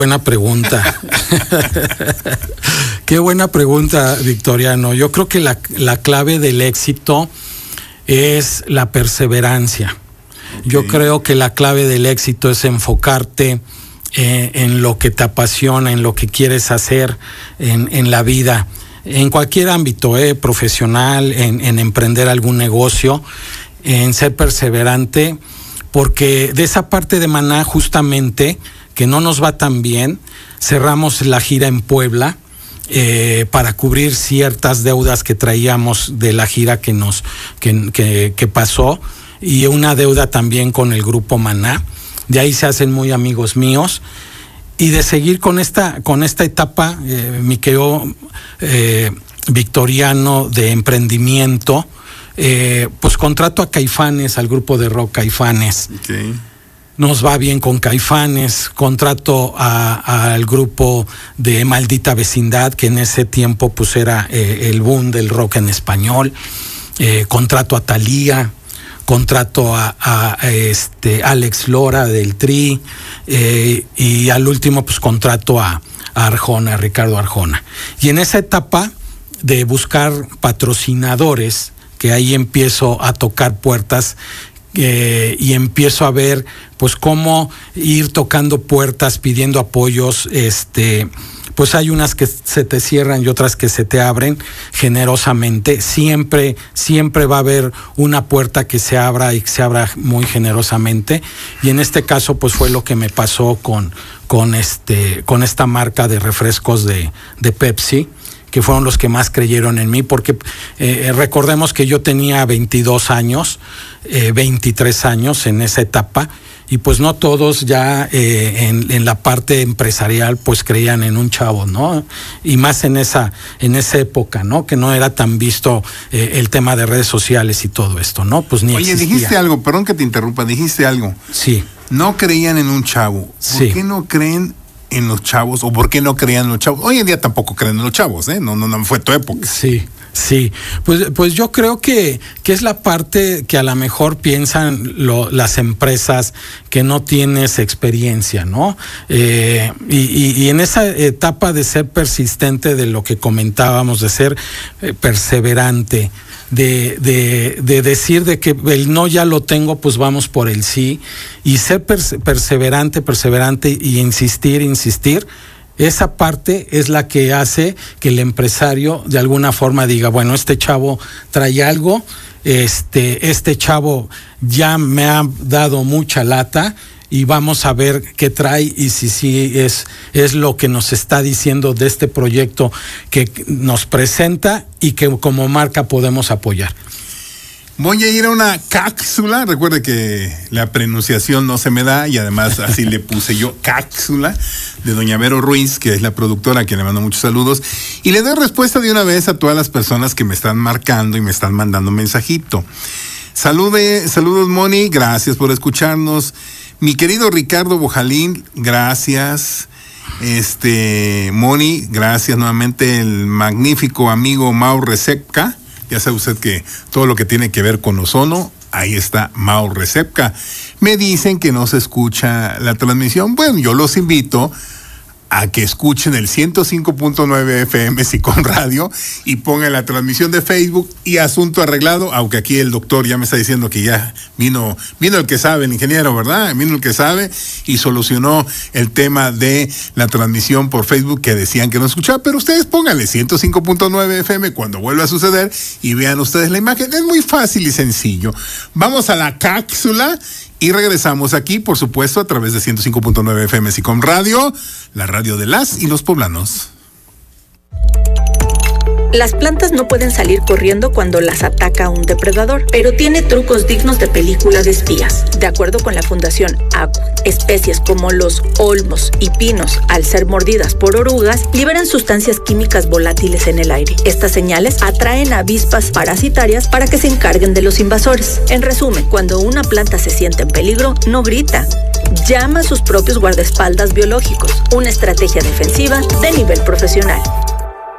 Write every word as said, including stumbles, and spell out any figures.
Buena pregunta. Qué buena pregunta, Victoriano. Yo creo que la, la clave del éxito es la perseverancia. Okay. Yo creo que la clave del éxito es enfocarte eh, en lo que te apasiona, en lo que quieres hacer en, en la vida, en cualquier ámbito, eh, profesional, en, en emprender algún negocio, en ser perseverante, porque de esa parte de Maná, justamente, que no nos va tan bien, cerramos la gira en Puebla eh, para cubrir ciertas deudas que traíamos de la gira que nos que, que, que pasó, y una deuda también con el grupo Maná. De ahí se hacen muy amigos míos, y de seguir con esta con esta etapa, eh, mi querido eh, Victoriano, de emprendimiento, eh, pues contrato a Caifanes, al grupo de rock Caifanes. Okay. Nos va bien con Caifanes, contrato a, al grupo de Maldita Vecindad, que en ese tiempo pues era eh, el boom del rock en español, eh, contrato a Thalía, contrato a, a, a este Alex Lora del Tri, eh, y al último pues contrato a, a Arjona, a Ricardo Arjona. Y en esa etapa de buscar patrocinadores, que ahí empiezo a tocar puertas, Eh, y empiezo a ver pues cómo ir tocando puertas, pidiendo apoyos, este pues hay unas que se te cierran y otras que se te abren generosamente. Siempre, siempre va a haber una puerta que se abra y que se abra muy generosamente, y en este caso pues fue lo que me pasó con, con este, con esta marca de refrescos de, de Pepsi, que fueron los que más creyeron en mí, porque eh, recordemos que yo tenía veintidós años, eh, veintitrés años en esa etapa, y pues no todos ya eh, en, en la parte empresarial pues creían en un chavo, ¿no? Y más en esa, en esa época, ¿no? Que no era tan visto eh, el tema de redes sociales y todo esto, ¿no? Pues ni Oye, existía. Dijiste algo, perdón que te interrumpa, dijiste algo. Sí. No creían en un chavo. ¿Por sí. qué no creen en los chavos, o por qué no creían en los chavos? Hoy en día tampoco creen en los chavos, ¿eh? No, no, no fue tu época. Sí, sí. Pues, pues yo creo que, que es la parte que a lo mejor piensan lo, las empresas que no tienes experiencia, ¿no? Eh, y, y, y en esa etapa de ser persistente, de lo que comentábamos, de ser eh, perseverante, De, de, de decir de que el no ya lo tengo, pues vamos por el sí, y ser perse- perseverante, perseverante y insistir, insistir, esa parte es la que hace que el empresario de alguna forma diga, bueno, este chavo trae algo, este, este chavo ya me ha dado mucha lata, y vamos a ver qué trae y si sí es, es lo que nos está diciendo de este proyecto que nos presenta y que como marca podemos apoyar. Voy a ir a una cápsula. Recuerde que la pronunciación no se me da, y además así le puse yo, cápsula, de doña Vero Ruiz, que es la productora, a quien le mando muchos saludos, y le doy respuesta de una vez a todas las personas que me están marcando y me están mandando un mensajito. Salude, saludos Moni, gracias por escucharnos. Mi querido Ricardo Bojalín, gracias. Este, Moni, gracias nuevamente. El magnífico amigo Mau Recepca, ya sabe usted que todo lo que tiene que ver con ozono, ahí está Mau Recepca. Me dicen que no se escucha la transmisión. Bueno, yo los invito a que escuchen el ciento cinco punto nueve F M Sicom Radio y pongan la transmisión de Facebook y asunto arreglado, aunque aquí el doctor ya me está diciendo que ya vino, vino el que sabe, el ingeniero, ¿verdad? Vino el que sabe y solucionó el tema de la transmisión por Facebook que decían que no escuchaba, pero ustedes pónganle ciento cinco punto nueve F M cuando vuelva a suceder y vean ustedes la imagen. Es muy fácil y sencillo. Vamos a la cápsula y regresamos aquí, por supuesto, a través de ciento cinco punto nueve F M Sicom Radio, la radio de las y los poblanos. Las plantas no pueden salir corriendo cuando las ataca un depredador, pero tiene trucos dignos de película de espías. De acuerdo con la Fundación A C U, especies como los olmos y pinos, al ser mordidas por orugas, liberan sustancias químicas volátiles en el aire. Estas señales atraen avispas parasitarias para que se encarguen de los invasores. En resumen, cuando una planta se siente en peligro, no grita. Llama a sus propios guardaespaldas biológicos, una estrategia defensiva de nivel profesional.